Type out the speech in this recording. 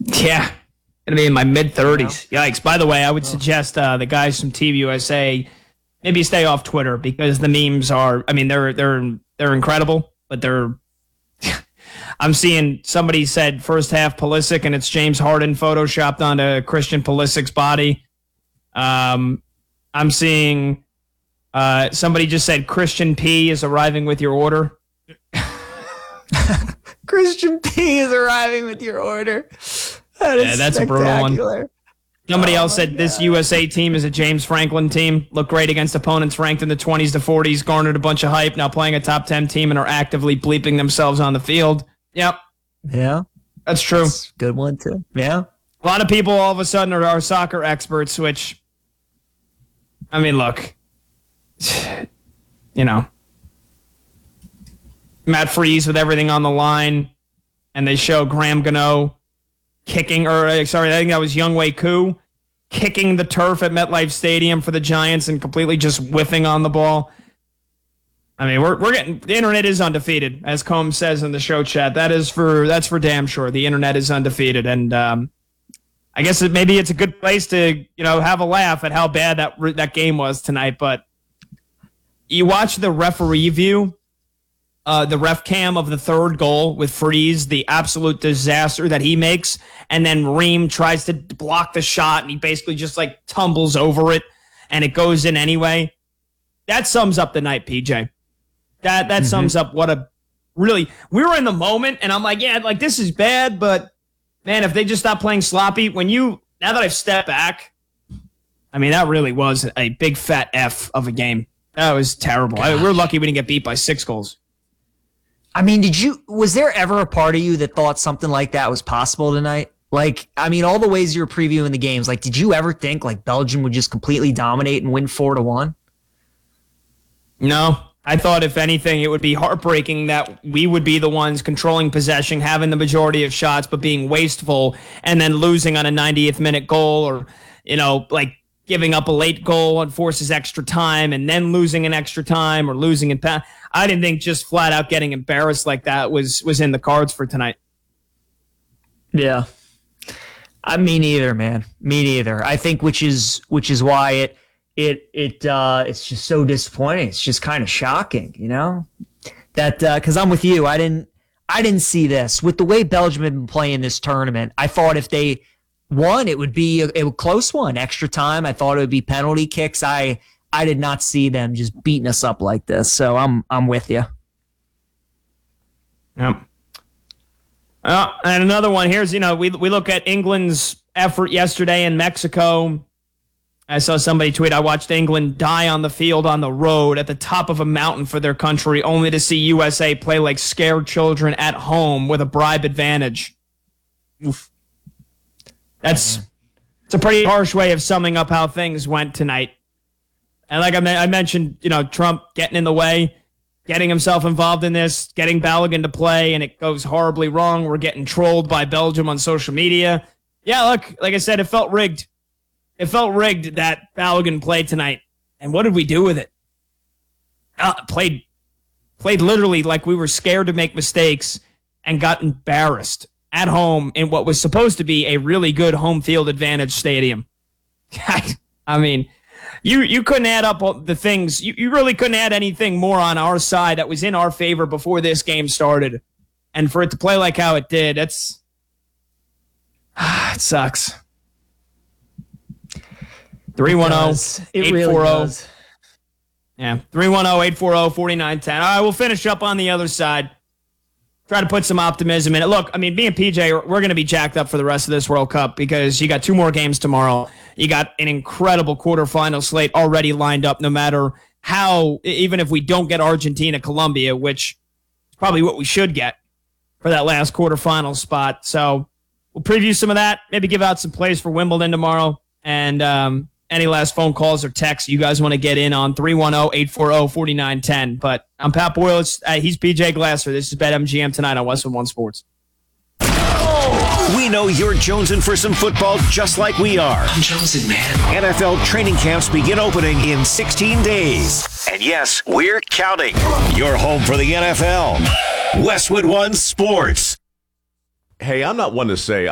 Yeah. Gonna be in my mid-30s. Yikes. By the way, I would suggest the guys from Team USA maybe stay off Twitter because the memes are, I mean, they're incredible, but they're I'm seeing somebody said first half Pulisic and it's James Harden photoshopped onto Christian Pulisic's body. I'm seeing somebody just said Christian P is arriving with your order. Christian P is arriving with your order. That's a brutal one. Somebody else said this USA team is a James Franklin team. Looked great against opponents ranked in the 20s to 40s. Garnered a bunch of hype. Now playing a top 10 team and are actively bleeping themselves on the field. Yep. Yeah. That's true. That's a good one, too. Yeah. A lot of people all of a sudden are soccer experts, which, I mean, look, you know, Matt Freese with everything on the line, and they show Graham Gano kicking, I think that was Younghoe Koo, kicking the turf at MetLife Stadium for the Giants and completely just whiffing on the ball. I mean, we're getting, the internet is undefeated, as Combs says in the show chat. That's for damn sure. The internet is undefeated, and I guess maybe it's a good place to have a laugh at how bad that game was tonight. But you watch the referee view. The ref cam of the third goal with Freese, the absolute disaster that he makes, and then Ream tries to block the shot, and he basically just tumbles over it, and it goes in anyway. That sums up the night, PJ. That sums up what a really, we were in the moment, and I'm like, yeah, this is bad, but man, if they just stop playing sloppy, now that I've stepped back, I mean, that really was a big fat F of a game. That was terrible. We're lucky we didn't get beat by 6 goals. I mean, was there ever a part of you that thought something like that was possible tonight? All the ways you were previewing the games, did you ever think Belgium would just completely dominate and win 4-1? No. I thought, if anything, it would be heartbreaking that we would be the ones controlling possession, having the majority of shots, but being wasteful, and then losing on a 90th minute goal, or, giving up a late goal and forces extra time, and then losing in extra time, or losing in I didn't think just flat out getting embarrassed like that was in the cards for tonight. Yeah. Me neither, man. Me neither. I think which is why it's just so disappointing. It's just kind of shocking, that because I'm with you. I didn't see this with the way Belgium had been playing this tournament. I thought if they won, it would be a close one, extra time. I thought it would be penalty kicks. I did not see them just beating us up like this. So I'm with you. Yep. And another one here's, we look at England's effort yesterday in Mexico. I saw somebody tweet, I watched England die on the field on the road at the top of a mountain for their country, only to see USA play like scared children at home with a bribe advantage. Oof. It's a pretty harsh way of summing up how things went tonight. And like I mentioned, Trump getting in the way, getting himself involved in this, getting Balogun to play, and it goes horribly wrong. We're getting trolled by Belgium on social media. Yeah, look, like I said, it felt rigged. It felt rigged that Balogun played tonight. And what did we do with it? Played literally like we were scared to make mistakes and got embarrassed at home in what was supposed to be a really good home field advantage stadium. I mean, you couldn't add up all the things. You really couldn't add anything more on our side that was in our favor before this game started. And for it to play like how it did, it sucks. 310-840. Yeah, 310-840-4910. All right, we'll finish up on the other side. Try to put some optimism in it. Look, I mean, me and PJ, we're going to be jacked up for the rest of this World Cup because you got 2 more games tomorrow. You got an incredible quarterfinal slate already lined up, no matter how, even if we don't get Argentina, Colombia, which is probably what we should get for that last quarterfinal spot. So we'll preview some of that, maybe give out some plays for Wimbledon tomorrow, and any last phone calls or texts you guys want to get in on, 310-840-4910. But I'm Pat Boyle. He's PJ Glasser. This is BetMGM tonight on Westwood One Sports. We know you're jonesing for some football just like we are. I'm jonesing, man. NFL training camps begin opening in 16 days. And yes, we're counting. You're home for the NFL. Westwood One Sports. Hey, I'm not one to say